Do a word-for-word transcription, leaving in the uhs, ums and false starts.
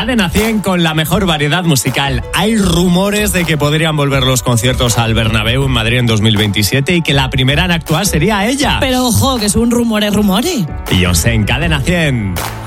Cadena cien con la mejor variedad musical. Hay rumores de que podrían volver los conciertos al Bernabéu en Madrid en dos mil veintisiete y que la primera en actuar sería ella. Pero ojo, que es un rumore, rumore. Beyoncé en Cadena cien.